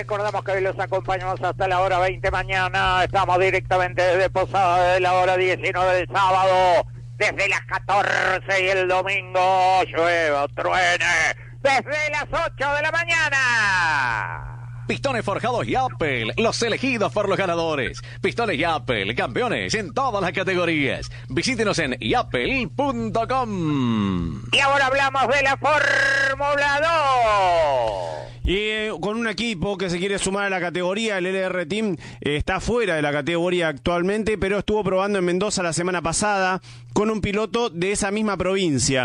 Recordamos que hoy los acompañamos hasta la hora 20 mañana. Estamos directamente desde Posada desde la hora 19 del sábado. Desde las 14 y el domingo llueve o truene. Desde las 8 de la mañana. Pistones Forjados Yapel, los elegidos por los ganadores. Pistones Yapel, campeones en todas las categorías. Visítenos en yapel.com. Y ahora hablamos de la Fórmula 2. Y con un equipo que se quiere sumar a la categoría, el LR Team está fuera de la categoría actualmente, pero estuvo probando en Mendoza la semana pasada con un piloto de esa misma provincia.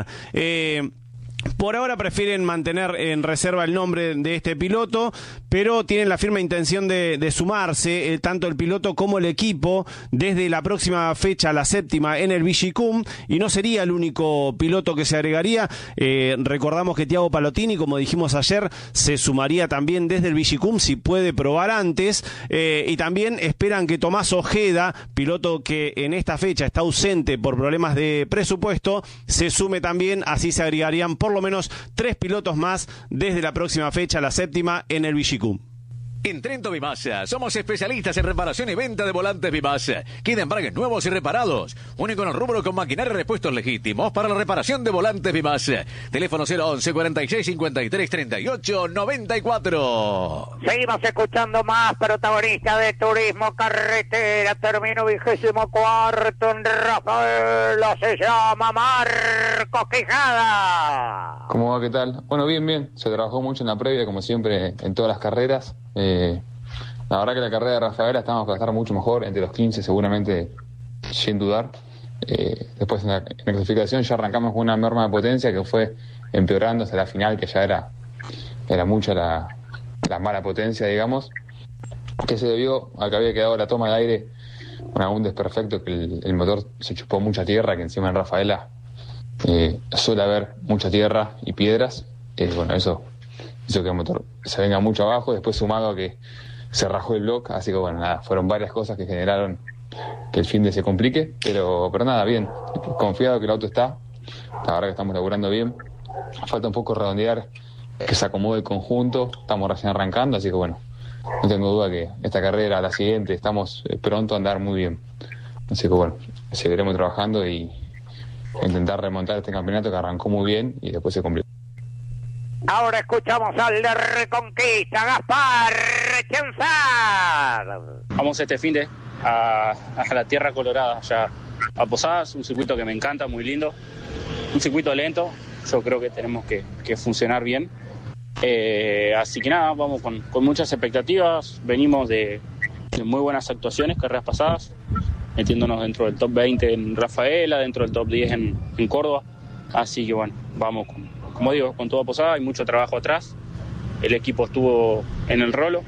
Por ahora prefieren mantener en reserva el nombre de este piloto, pero tienen la firme intención de sumarse, tanto el piloto como el equipo, desde la próxima fecha, la séptima, en el Vigicum, y no sería el único piloto que se agregaría. Recordamos que Thiago Palotini, como dijimos ayer, se sumaría también desde el Vigicum si puede probar antes, y también esperan que Tomás Ojeda, piloto que en esta fecha está ausente por problemas de presupuesto, se sume también, así se agregarían por lo menos 3 pilotos más desde la próxima fecha, la séptima, en el Vigicum. En Trento Vimasa, somos especialistas en reparación y venta de volantes Vimasa. Queda embragues nuevos y reparados. Único en el rubro con maquinaria y repuestos legítimos para la reparación de volantes Vimasa. Teléfono 011 46 53 38 94. Seguimos escuchando más protagonistas de Turismo Carretera. Termino 24º en Rafaela. Se llama Marcos Quijada. ¿Cómo va? ¿Qué tal? Bueno, bien. Se trabajó mucho en la previa, como siempre, en todas las carreras. La verdad que la carrera de Rafaela estamos para estar mucho mejor, entre los 15 seguramente, sin dudar. Después en la clasificación ya arrancamos con una merma de potencia que fue empeorando hasta la final, que ya era mucha la mala potencia, digamos, que se debió a que había quedado la toma de aire con algún desperfecto, que el motor se chupó mucha tierra, que encima en Rafaela suele haber mucha tierra y piedras. Bueno, eso hizo que el motor se venga mucho abajo, después sumado a que se rajó el bloque, así que bueno, nada, fueron varias cosas que generaron que el fin de se complique, pero nada, bien, confiado que el auto está, la verdad que estamos laburando bien, falta un poco redondear, que se acomode el conjunto, estamos recién arrancando, así que bueno, no tengo duda que esta carrera, la siguiente, estamos pronto a andar muy bien, así que bueno, seguiremos trabajando y intentar remontar este campeonato que arrancó muy bien y después se complicó. Ahora escuchamos al de Reconquista, Gaspar Chenzar. Vamos este fin de a la Tierra Colorada, ya a Posadas, un circuito que me encanta, muy lindo, un circuito lento, yo creo que tenemos que funcionar bien, así que nada, vamos con muchas expectativas, venimos de muy buenas actuaciones, carreras pasadas, metiéndonos dentro del top 20 en Rafaela, dentro del top 10 en Córdoba, así que bueno, vamos como digo, con toda Posada, hay mucho trabajo atrás, el equipo estuvo en el rolo,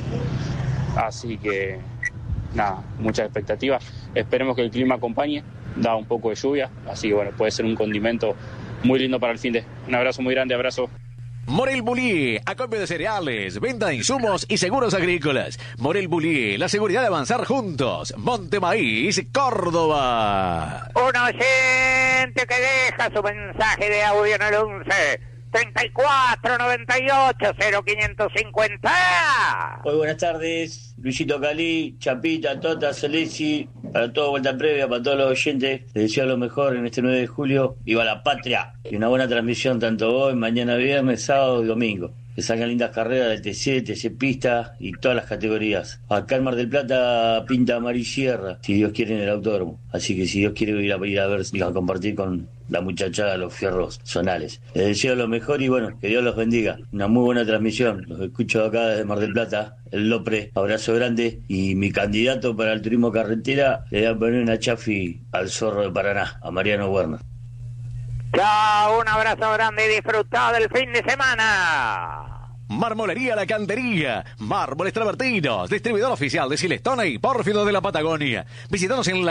así que nada, muchas expectativas, esperemos que el clima acompañe, da un poco de lluvia, así que bueno, puede ser un condimento muy lindo para el fin de. Un abrazo muy grande, abrazo. Morel Bullier, acopio de cereales, venta de insumos y seguros agrícolas. Morel Bullier, la seguridad de avanzar juntos. Monte Maíz, Córdoba. Un oyente que deja su mensaje de audio en el 11 34 98 0550. Muy buenas tardes, Luisito Calí, Chapita, Tota, Celesi, para toda vuelta previa, para todos los oyentes, les deseo lo mejor en este 9 de julio, viva la patria, y una buena transmisión tanto hoy, mañana viernes, sábado y domingo. Que salgan lindas carreras del TC, TC Pista y todas las categorías. Acá en Mar del Plata pinta Mar y Sierra, si Dios quiere, en el autódromo. Así que si Dios quiere ir a ver y a compartir con la muchachada los fierros zonales. Les deseo lo mejor y bueno, que Dios los bendiga. Una muy buena transmisión. Los escucho acá desde Mar del Plata, el Lopre. Abrazo grande. Y mi candidato para el turismo carretera le voy a poner una chafi al zorro de Paraná, a Mariano Werner. Chao, un abrazo grande y disfrutad del fin de semana. Marmolería La Cantería, Mármoles Travertinos, distribuidor oficial de Silestona y Pórfido de la Patagonia. Visítanos en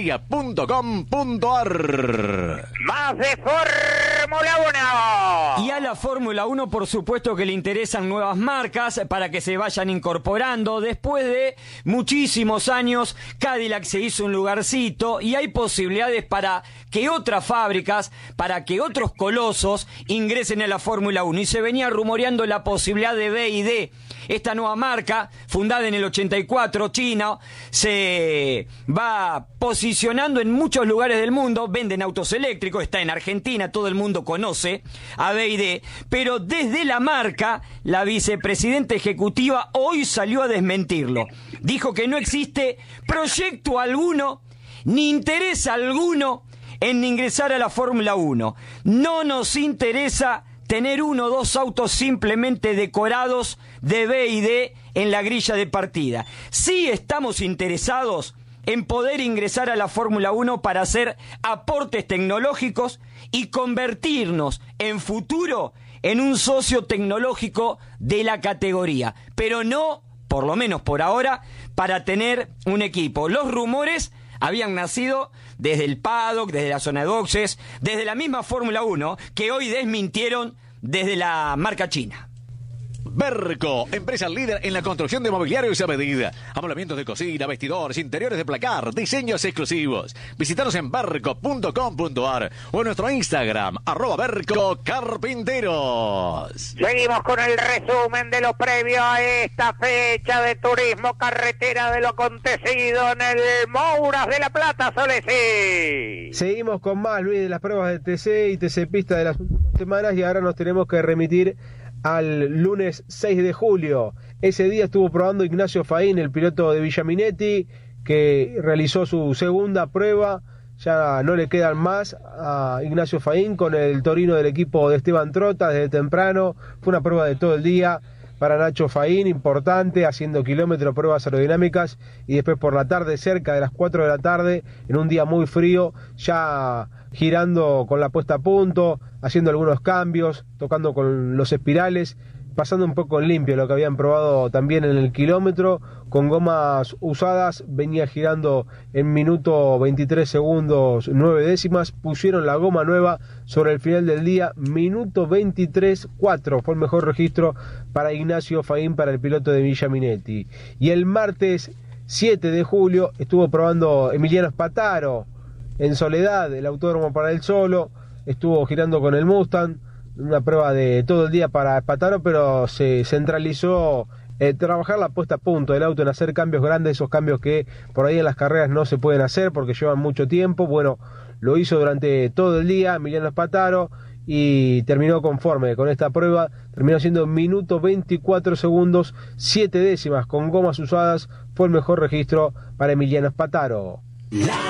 lacantería.com.ar. Más de Fórmula 1. Y a la Fórmula 1, por supuesto que le interesan nuevas marcas para que se vayan incorporando. Después de muchísimos años, Cadillac se hizo un lugarcito y hay posibilidades para que otras fábricas, para que otros colosos ingresen a la Fórmula 1. Y se venía rumoreando la posibilidad de BYD. Esta nueva marca, fundada en el 84, china, se va posicionando en muchos lugares del mundo. Venden autos eléctricos, está en Argentina, todo el mundo conoce a BYD, pero desde la marca, la vicepresidenta ejecutiva hoy salió a desmentirlo. Dijo que no existe proyecto alguno, ni interés alguno en ingresar a la Fórmula 1. No nos interesa tener 1 o 2 autos simplemente decorados de BYD en la grilla de partida. Sí estamos interesados en poder ingresar a la Fórmula 1 para hacer aportes tecnológicos y convertirnos en futuro en un socio tecnológico de la categoría, pero no, por lo menos por ahora, para tener un equipo. Los rumores habían nacido desde el paddock, desde la zona de boxes, desde la misma Fórmula 1, que hoy desmintieron desde la marca china. Berco, empresa líder en la construcción de mobiliarios a medida. Amoblamientos de cocina, vestidores, interiores de placar, diseños exclusivos. Visítanos en berco.com.ar o en nuestro Instagram, @bercocarpinteros. Seguimos con el resumen de lo previo a esta fecha de turismo carretera de lo acontecido en el Mouras de la Plata, Solesi. Seguimos con más, Luis, de las pruebas de TC y TC Pista de las últimas semanas, y ahora nos tenemos que remitir al lunes 6 de julio. Ese día estuvo probando Ignacio Faín, el piloto de Villaminetti, que realizó su segunda prueba. Ya no le quedan más a Ignacio Faín con el Torino del equipo de Esteban Trota desde temprano. Fue una prueba de todo el día para Nacho Faín, importante, haciendo kilómetros, pruebas aerodinámicas, y después por la tarde, cerca de las 4 de la tarde, en un día muy frío, ya girando con la puesta a punto, haciendo algunos cambios, tocando con los espirales, pasando un poco en limpio lo que habían probado también en el kilómetro. Con gomas usadas venía girando en minuto 23 segundos 9 décimas, pusieron la goma nueva sobre el final del día, minuto 23.4 fue el mejor registro para Ignacio Faín, para el piloto de Villaminetti. Y el martes 7 de julio estuvo probando Emiliano Spataro en Soledad, el Autódromo para él solo, estuvo girando con el Mustang, una prueba de todo el día para Spataro, pero se centralizó trabajar la puesta a punto del auto, en hacer cambios grandes, esos cambios que por ahí en las carreras no se pueden hacer porque llevan mucho tiempo. Bueno, lo hizo durante todo el día Emiliano Spataro y terminó conforme con esta prueba, terminó siendo minuto 24 segundos 7 décimas con gomas usadas, fue el mejor registro para Emiliano Spataro.